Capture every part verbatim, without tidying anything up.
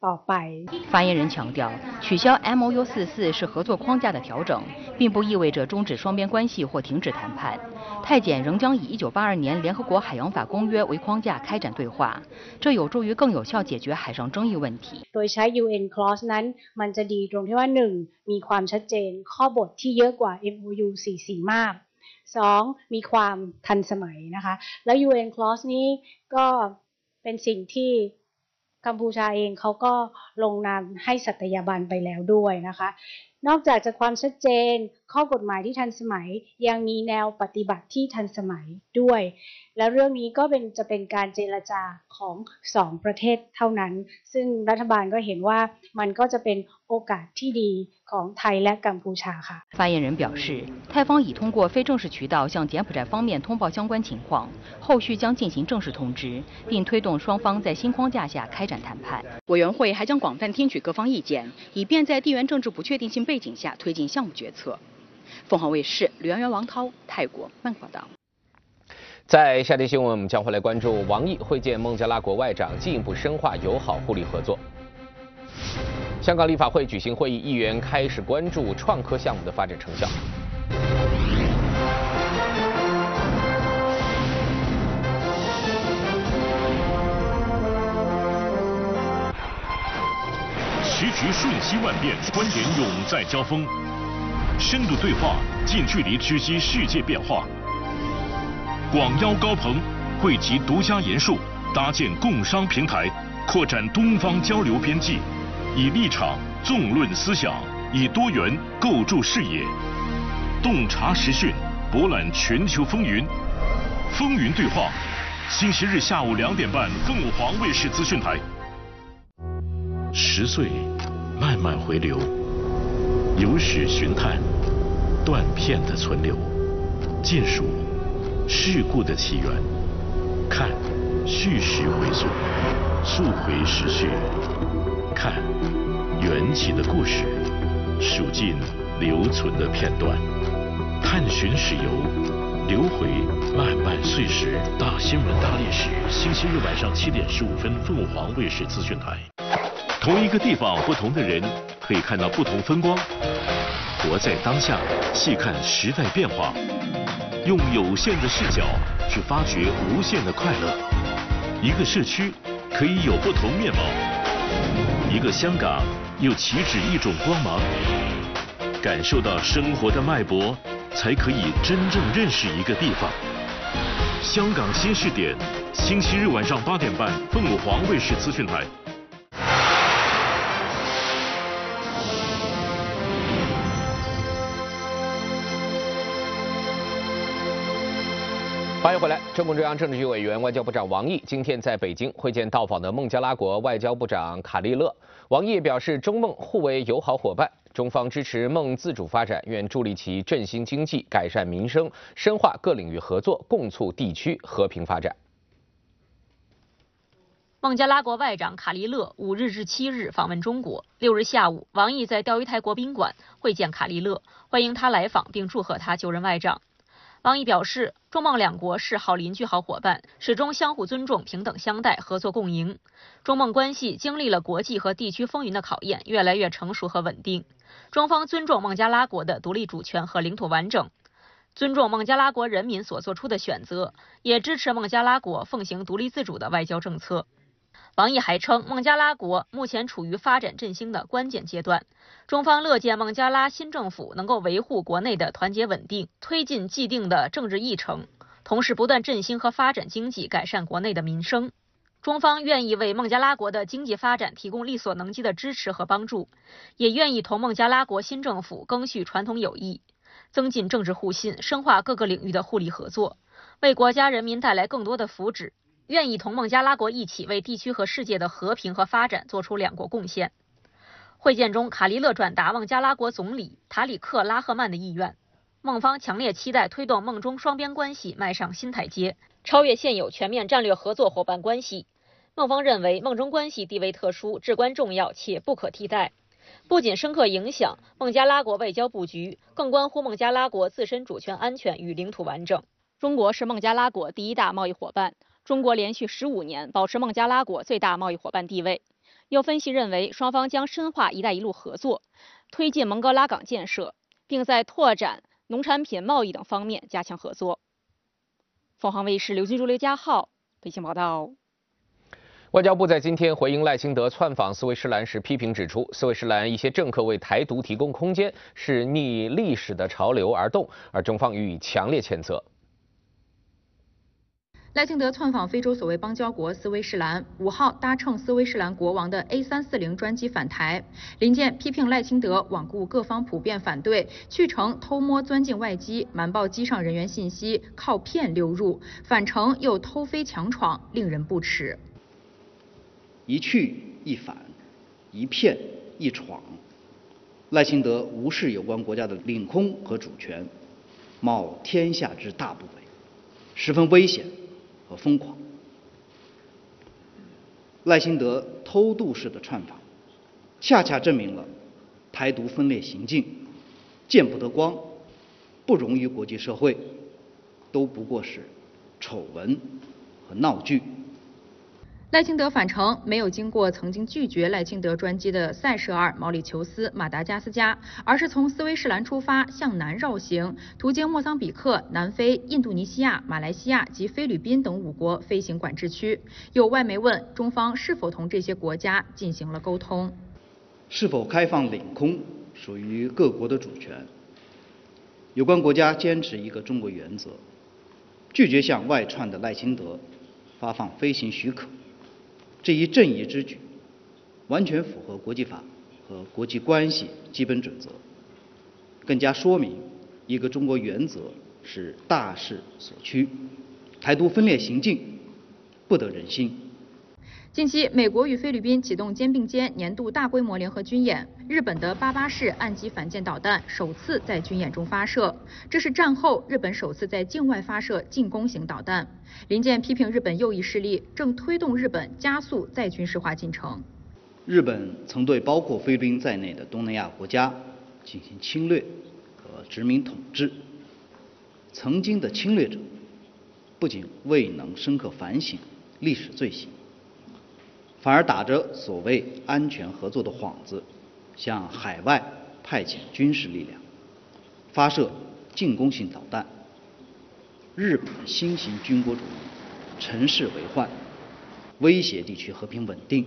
ต่อไป发言人强调，取消 M O U 四四是合作框架的调整，并不意味着终止双边关系或停止谈判。太检仍将以一九八二年联合国海洋法公约为框架开展对话，这有助于更有效解决海上争议问题。 โดยใช้ ยู เอ็น clause นั้นมันจะดีตรงที่ว่าหนึ่งมีความชัดเจนข้อบทที่เยอะกว่า เอ็ม โอ ยู สี่สิบสี่มากสองมีความทันสมัยนะคะแล้ว ยู เอ็น clause นี้ก็เป็นสิ่งที่กัมพูชาเองเขาก็ลงนามให้สัตยาบันไปแล้วด้วยนะคะนอกจากจะความชัดเจนข้อกฎหมายที่ทันสมัยยังมีแนวปฏิบัติที่ทันสมัยด้วยและเรื่องนี้ก็เป็นจะเป็นการเจรจาของสองประเทศเท่านั้นซึ่งรัฐบาลก็เห็นว่ามันก็จะเป็นโอกาสที่ดีของไทยและกัมพูชาค่ะ发言人表示，泰方已通过非正式渠道向柬埔寨方面通报相关情况，后续将进行正式通知，并推动双方在新框架下开展谈判。委员会还将广泛听取各方意见，以便在地缘政治不确定性背景下推进项目决策。凤凰卫视吕媛媛、王涛，泰国慢报道。 在下节新闻，我们将会来关注王毅会见孟加拉国外长，进一步深化友好互利合作。香港立法会举行会议，议员开始关注创科项目的发展成效。 时局瞬息万变，观点永在交锋，深度对话，近距离直击世界变化。广邀高朋，汇集独家研述，搭建共商平台，扩展东方交流边际。以立场纵论思想，以多元构筑视野，洞察时讯，博览全球风云。风云对话，星期日下午两点半，凤凰卫视资讯台。十岁，慢慢回流，有史寻探，断片的存留，见数事故的起源，看叙事回溯，溯回时序。看缘起的故事，数尽留存的片段，探寻史游，留回漫漫岁时。大新闻大历史，星期日晚上七点十五分，凤凰卫视资讯台。同一个地方，不同的人，可以看到不同风光。活在当下，细看时代变化，用有限的视角去发掘无限的快乐。一个社区可以有不同面貌。一个香港又岂止一种光芒？感受到生活的脉搏，才可以真正认识一个地方。香港新视点，星期日晚上八点半，凤凰卫视资讯台。 欢迎回来。中共中央政治局委员、外交部长王毅今天在北京会见到访的孟加拉国外交部长卡利勒。王毅表示，中孟互为友好伙伴，中方支持孟自主发展，愿助力其振兴经济、改善民生，深化各领域合作，共促地区和平发展。 孟加拉国外长卡利勒五日至七日访问中国。六日下午，王毅在钓鱼台国宾馆会见卡利勒，欢迎他来访，并祝贺他就任外长。王毅表示，中孟两国是好邻居、好伙伴，始终相互尊重、平等相待、合作共赢。中孟关系经历了国际和地区风云的考验，越来越成熟和稳定。中方尊重孟加拉国的独立主权和领土完整，尊重孟加拉国人民所做出的选择，也支持孟加拉国奉行独立自主的外交政策。王毅还称，孟加拉国目前处于发展振兴的关键阶段，中方乐见孟加拉新政府能够维护国内的团结稳定，推进既定的政治议程，同时不断振兴和发展经济，改善国内的民生。中方愿意为孟加拉国的经济发展提供力所能及的支持和帮助，也愿意同孟加拉国新政府赓续传统友谊，增进政治互信，深化各个领域的互利合作，为国家人民带来更多的福祉。愿意同孟加拉国一起为地区和世界的和平和发展做出两国贡献。会见中，卡利勒转达孟加拉国总理塔里克拉赫曼的意愿，孟方强烈期待推动孟中双边关系迈上新台阶，超越现有全面战略合作伙伴关系。孟方认为，孟中关系地位特殊，至关重要且不可替代，不仅深刻影响孟加拉国外交布局，更关乎孟加拉国自身主权安全与领土完整。 中国是孟加拉国第一大贸易伙伴。中国连续十五年保持孟加拉国最大贸易伙伴地位。 有分析认为，双方将深化“一带一路”合作，推进蒙哥拉港建设，并在拓展农产品贸易等方面加强合作。凤凰卫视刘金珠、刘家浩北京报道。 外交部在今天回应赖清德窜访斯威士兰时，批评指出，斯威士兰一些政客为台独提供空间，是逆历史的潮流而动，而中方予以强烈谴责。 赖清德窜访非洲所谓邦交国斯威士兰，五号搭乘斯威士兰国王的 A 三四零专机返台。林健批评赖清德罔顾各方普遍反对，去程偷摸钻进外机，瞒报机上人员信息，靠骗溜入；返程又偷飞强闯，令人不齿。 一去一返，一骗一闯，赖清德无视有关国家的领空和主权，冒天下之大不韪，十分危险和疯狂。赖清德偷渡式的窜访，恰恰证明了台独分裂行径见不得光，不容于国际社会，都不过是丑闻和闹剧。 赖清德返程没有经过曾经拒绝赖清德专机的塞舌尔、毛里求斯、马达加斯加，而是从斯威士兰出发向南绕行，途经莫桑比克、南非、印度尼西亚、马来西亚及菲律宾等五国飞行管制区。有外媒问中方是否同这些国家进行了沟通？ 是否开放领空属于各国的主权，有关国家坚持一个中国原则，拒绝向外窜的赖清德发放飞行许可。这一正义之举，完全符合国际法和国际关系基本准则，更加说明一个中国原则是大势所趋，台独分裂行径不得人心。 近期，美国与菲律宾启动肩并肩年度大规模联合军演，日本的八八式岸基反舰导弹首次在军演中发射，这是战后日本首次在境外发射进攻型导弹。林健批评日本右翼势力正推动日本加速再军事化进程。 日本曾对包括菲律宾在内的东南亚国家进行侵略和殖民统治，曾经的侵略者不仅未能深刻反省历史罪行，反而打着所谓安全合作的幌子，向海外派遣军事力量，发射进攻性导弹。日本的新型军国主义乘势为患，威胁地区和平稳定。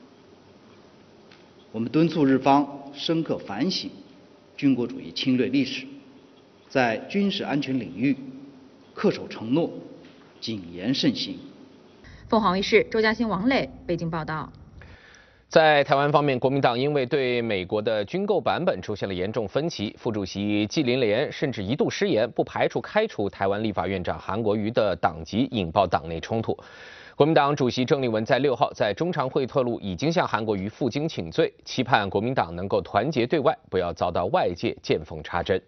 我们敦促日方深刻反省军国主义侵略历史，在军事安全领域恪守承诺，谨言慎行。 凤凰卫视周嘉欣、王磊北京报道。 在台湾方面，国民党因为对美国的军购版本出现了严重分歧，副主席纪麟莲甚至一度失言，不排除开除台湾立法院长韩国瑜的党籍，引爆党内冲突。国民党主席郑丽文在六号在中常会透露，已经向韩国瑜负荆请罪，期盼国民党能够团结对外，不要遭到外界见缝插针。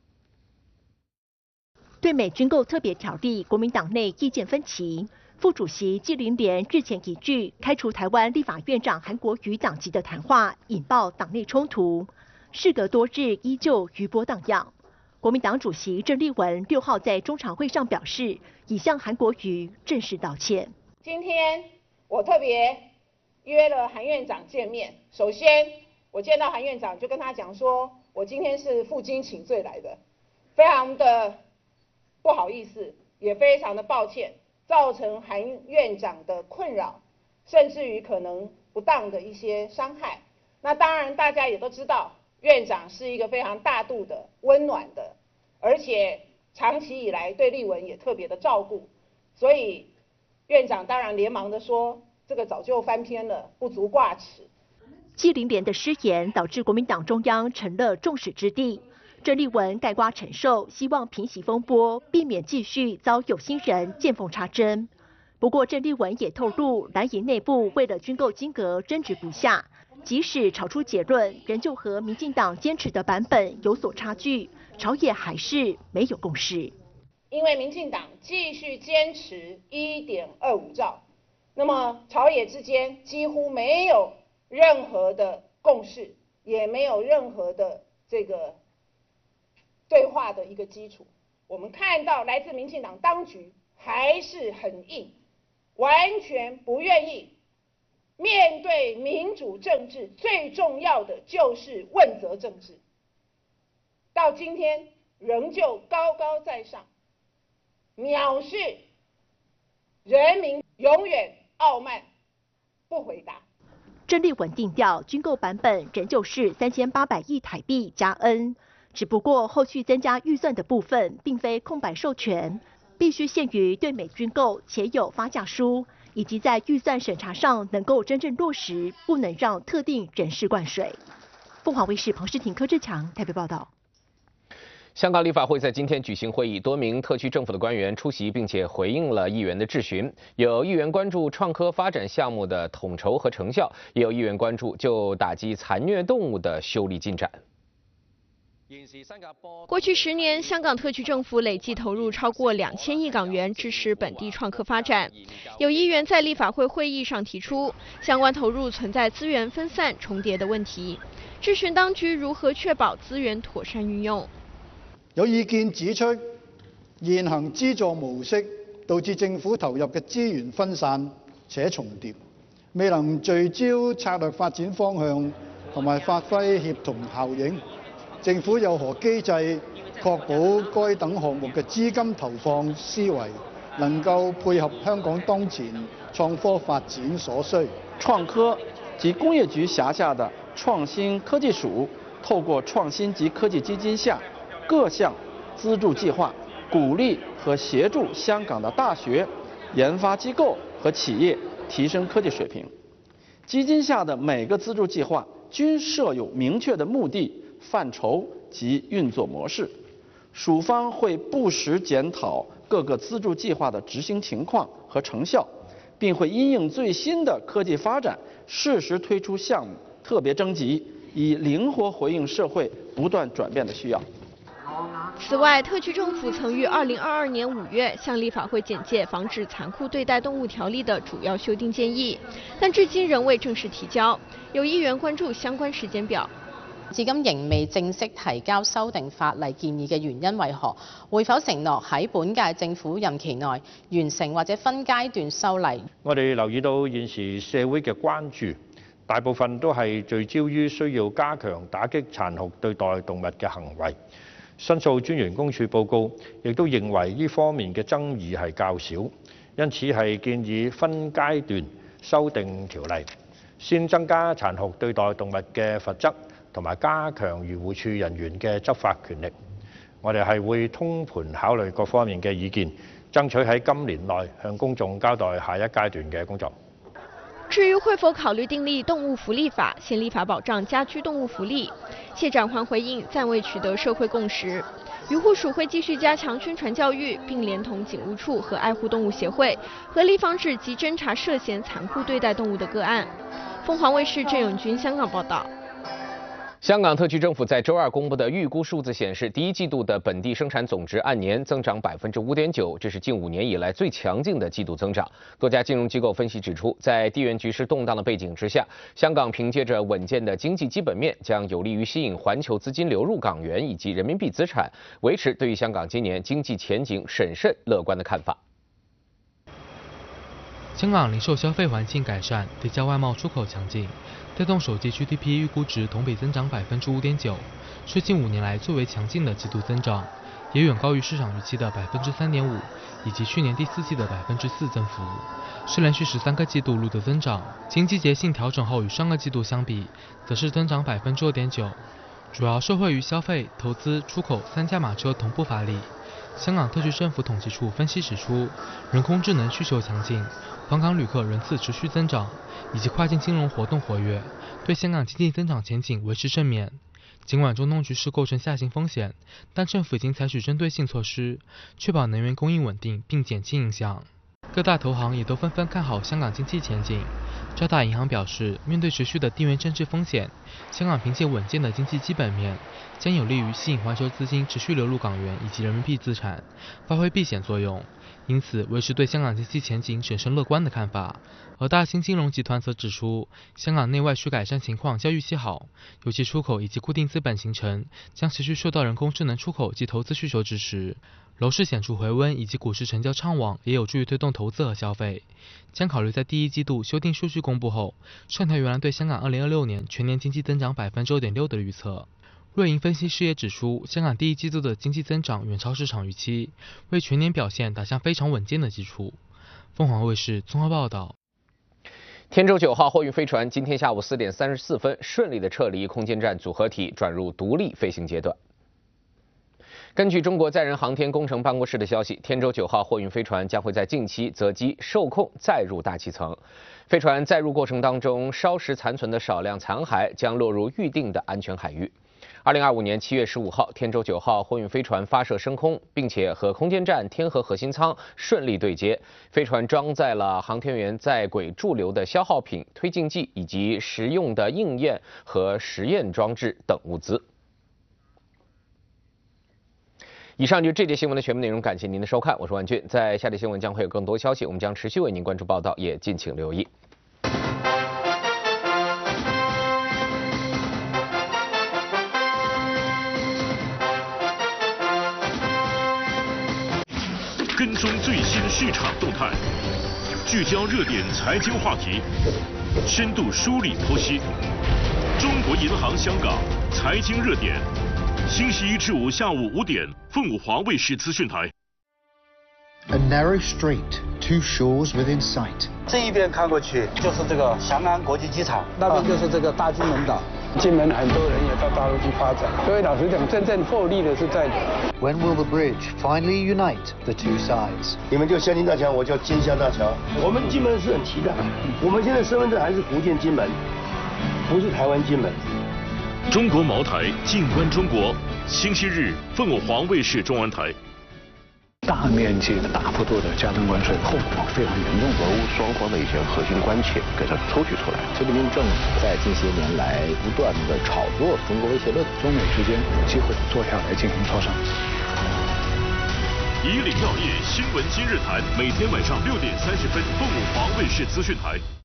对美军购特别条例，国民党内意见分歧。副主席纪麟莲日前一句开除台湾立法院长韩国瑜党籍的谈话，引爆党内冲突。事隔多日，依旧余波荡漾。国民党主席郑丽文六号在中常会上表示，已向韩国瑜正式道歉。 今天我特别约了韩院长见面，首先我见到韩院长就跟他讲说，我今天是负荆请罪来的，非常的不好意思，也非常的抱歉。造成韩院长的困扰，甚至于可能不当的一些伤害。那当然，大家也都知道，院长是一个非常大度的、温暖的，而且长期以来对立文也特别的照顾。所以，院长当然连忙的说，这个早就翻篇了，不足挂齿。 纪麟莲的失言导致国民党中央成了众矢之的。郑丽文概括承受，希望平息风波，避免继续遭有心人见缝插针。不过，郑丽文也透露，蓝营内部为了军购金额争执不下，即使吵出结论，仍旧和民进党坚持的版本有所差距，朝野还是没有共识。 因为民进党继续坚持 一点二五兆，那么朝野之间几乎没有任何的共识，也没有任何的这个对话的一个基础。我们看到来自民进党当局还是很硬，完全不愿意面对民主政治，最重要的就是问责政治。到今天仍旧高高在上，藐视人民，永远傲慢，不回答。 郑丽文定调，军购版本仍旧是三千八百亿台币加 N， 只不过后续增加预算的部分并非空白授权，必须限于对美军购且有发价书，以及在预算审查上能够真正落实，不能让特定人士灌水。凤凰卫视庞诗婷、柯志强台北报道。 香港立法会在今天举行会议，多名特区政府的官员出席，并且回应了议员的质询。有议员关注创科发展项目的统筹和成效，也有议员关注就打击残虐动物的修例进展。 过去十年，香港特区政府累计投入超过两千亿港元支持本地创科发展。有议员在立法会会议上提出，相关投入存在资源分散重叠的问题，质询当局如何确保资源妥善运用。 有意見指出，現行資助模式導致政府投入嘅資源分散且重疊，未能聚焦策略發展方向同埋發揮協同效應。政府有何機制確保該等項目嘅資金投放思維能夠配合香港當前創科發展所需？ 創科及工業局轄下的創新科技署，透過創新及科技基金下各項資助計劃，鼓勵和協助香港的大學、研發機構和企業提升科技水平。基金下的每個資助計劃均設有明確的目的、範疇及運作模式。署方會不時檢討各個資助計劃的執行情況和成效，並會因應最新的科技發展，適時推出項目特別徵集，以靈活回應社會不斷轉變的需要。 此外，特區政府曾於二零二二年五月向立法會簡介《防止殘酷對待動物條例》的主要修訂建議，但至今仍未正式提交。有議員關注相關時間表。 至今仍未正式提交修訂法例建議嘅原因為何？會否承諾喺本屆政府任期內完成或者分階段修例？ 我哋留意到現時社會嘅關注，大部分都係聚焦於需要加強打擊殘酷對待動物嘅行為。申訴專員公署報告亦都認為呢方面嘅爭議係較少，因此係建議分階段修訂條例，先增加殘酷對待動物嘅罰則，同埋加強漁護署人員嘅執法權力。我哋係會通盤考慮各方面嘅意見，爭取喺今年內向公眾交代下一階段嘅工作。 至於會否考慮訂立動物福利法，先立法保障家居動物福利？謝展寰回應暫未取得社會共識。漁護署會繼續加強宣傳教育，並連同警務處和愛護動物協會，合力防止及偵查涉嫌殘酷對待動物的個案。鳳凰衛視鄭永軍香港報道。 香港特區政府在周二公布的預估數字顯示，第一季度的本地生產總值按年增長百分之五點九，這是近五年以來最強勁的季度增長。多家金融機構分析指出，在地緣局勢動盪的背景之下，香港憑借着穩健的經濟基本面，將有利於吸引環球資金流入港元以及人民幣資產，維持對於香港今年經濟前景審慎樂觀的看法。 香港零售消費環境改善，疊加外貿出口強勁，帶動首季 G D P 預估值同比增長百分之五點九，是近五年來最為強勁的季度增長，也遠高於市場預期的百分之三點五，以及去年第四季的百分之四增幅，是連續十三個季度錄得增長。經季節性調整後與上個季度相比，則是增長百分之二點九，主要受惠於消費、投資、出口三駕馬車同步發力。香港特區政府統計處分析指出，人工智能需求強勁，訪港旅客人次持續增長，以及跨境金融活動活躍，對香港經濟增長前景維持正面。儘管中東局勢構成下行風險，但政府已經採取針對性措施，確保能源供應穩定並減輕影響。各大投行也都紛紛看好香港經濟前景。渣打銀行表示，面對持續的地緣政治風險，香港憑借穩健的經濟基本面，將有利於吸引環球資金持續流入港元以及人民幣資產，發揮避險作用。 因此维持对香港经济前景审慎乐观的看法。而大新金融集团则指出，香港内外需改善情况较预期好，尤其出口以及固定资本形成将持续受到人工智能出口及投资需求支持。楼市显著回温以及股市成交畅旺，也有助于推动投资和消费。将考虑在第一季度修订数据公布后，上调原来对香港二零二六年全年经济增长百分之二点六的预测。瑞银分析师也指出，香港第一季度的经济增长远超市场预期，为全年表现打下非常稳健的基础。凤凰卫视综合报道。 天舟九号货运飞船今天下午四点三十四分顺利的撤离空间站组合体，转入独立飞行阶段。根据中国载人航天工程办公室的消息，天舟九号货运飞船将会在近期择机受控载入大气层。飞船载入过程当中，烧蚀残存的少量残骸将落入预定的安全海域。二零二五年七月十五号，天舟九号货运飞船发射升空，并且和空间站天河核心舱顺利对接。飞船装载了航天员在轨驻留的消耗品、推进剂以及实用的应验和实验装置等物资。以上就是这节新闻的全部内容，感谢您的收看，我是万俊。在下节新闻将会有更多消息，我们将持续为您关注报道，也敬请留意。 跟踪最新市场动态，聚焦热点财经话题，深度梳理剖析。中国银行香港财经热点，星期一至五下午五点，凤凰卫视资讯台。 A narrow strait, two shores within sight. 这一边看过去就是这个翔安国际机场，那边就是这个大金门岛。金门很多人也到大陆去发展，所以老实讲，真正获利的是在。 When will the bridge finally unite the two sides? 你们叫香金大桥，我叫金香大桥。我们金门是很期待，我们现在身份证还是福建金门，不是台湾金门。 中国茅台，静观中国。星期日，凤凰卫视中文台。 大面积的、大幅度的加征关税，后果非常严重。 俄乌双方的一些核心关切给它抽取出来。 习近平政府在近些年来不断的炒作中国威胁论， 中美之间有机会坐下来进行磋商。 以岭药业新闻今日谈，每天晚上六点三十分，凤凰卫视资讯台。